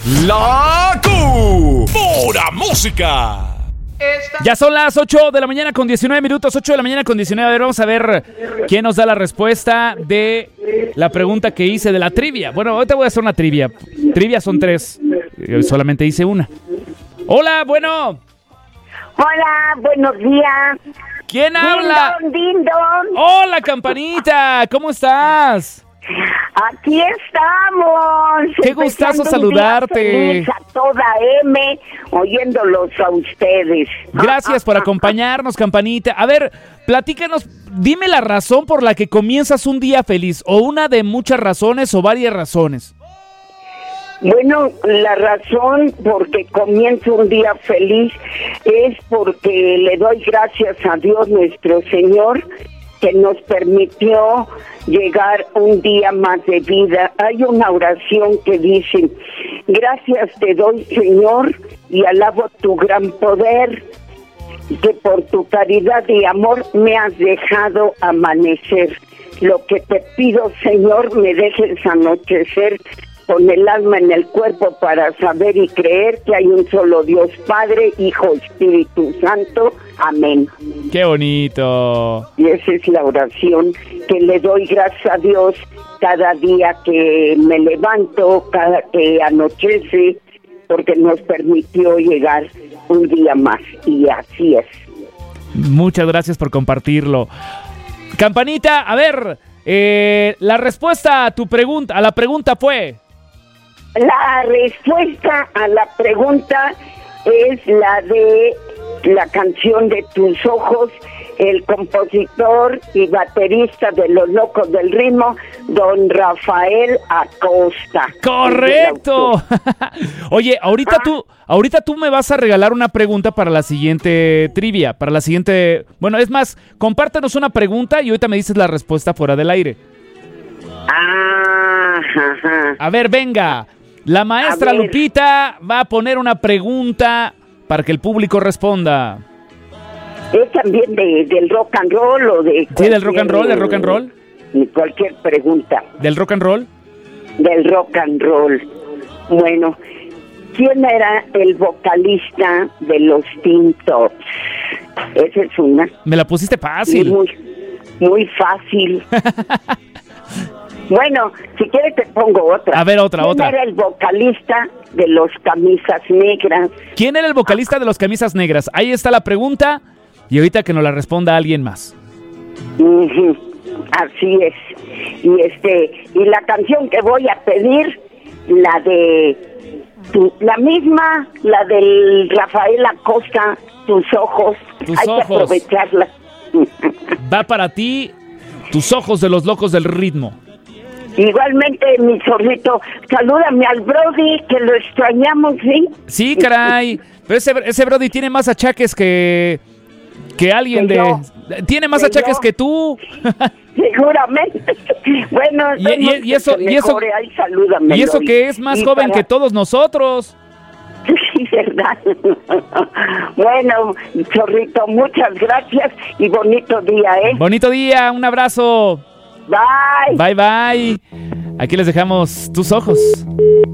La Pura Música. Ya son las 8 de la mañana con 19 minutos, 8 de la mañana con 19. A ver, vamos a ver quién nos da la respuesta de la pregunta que hice de la trivia. Bueno, ahorita voy a hacer una trivia. Trivia son 3. Yo solamente hice una. Hola, bueno. Hola, buenos días. ¿Quién habla? Din don. Hola, Campanita. ¿Cómo estás? Aquí estamos. Qué gustazo saludarte. A toda M, oyéndolos a ustedes. Gracias por acompañarnos, Campanita. A ver, platícanos, dime la razón por la que comienzas un día feliz, o una de muchas razones o varias razones. Bueno, la razón por que comienzo un día feliz es porque le doy gracias a Dios nuestro Señor que nos permitió llegar un día más de vida. Hay una oración que dice: gracias te doy, Señor, y alabo tu gran poder, que por tu caridad y amor me has dejado amanecer. Lo que te pido, Señor, me dejes anochecer con el alma en el cuerpo para saber y creer que hay un solo Dios, Padre, Hijo, Espíritu Santo. Amén. ¡Qué bonito! Y esa es la oración que le doy gracias a Dios cada día que me levanto, cada que anochece, porque nos permitió llegar un día más, y así es. Muchas gracias por compartirlo. Campanita, a ver, la respuesta a tu pregunta, a la pregunta fue... La respuesta a la pregunta es la de la canción de Tus Ojos, el compositor y baterista de Los Locos del Ritmo, don Rafael Acosta. ¡Correcto! Oye, ahorita tú me vas a regalar una pregunta para la siguiente trivia, para la siguiente... Bueno, es más, compártenos una pregunta y ahorita me dices la respuesta fuera del aire. A ver, venga. La maestra Lupita va a poner una pregunta para que el público responda. ¿Es también del rock and roll o de...? Sí, del rock and roll, del rock and roll. Cualquier pregunta. ¿Del rock and roll? Del rock and roll. Bueno, ¿quién era el vocalista de los Teen Tops? Esa es una. Me la pusiste fácil. Muy fácil. Bueno, si quieres te pongo otra. A ver, otra. ¿Quién era el vocalista de los Camisas Negras? ¿Quién era el vocalista de los Camisas Negras? Ahí está la pregunta y ahorita que nos la responda alguien más. Uh-huh. Así es. Y la canción que voy a pedir, la del Rafael Acosta, Tus Ojos. Hay que aprovecharla. Va para ti, Tus Ojos de Los Locos del Ritmo. Igualmente, mi zorrito, salúdame al Brody, que lo extrañamos, ¿sí? Sí, caray, pero ese Brody tiene más achaques que alguien tiene más achaques que tú. Seguramente. Bueno, y eso ahí, salúdame. Y eso que es más joven que todos nosotros. Sí, verdad. Bueno, zorrito, muchas gracias y bonito día, ¿eh? Bonito día, un abrazo. Bye. Bye, bye. Aquí les dejamos Tus Ojos.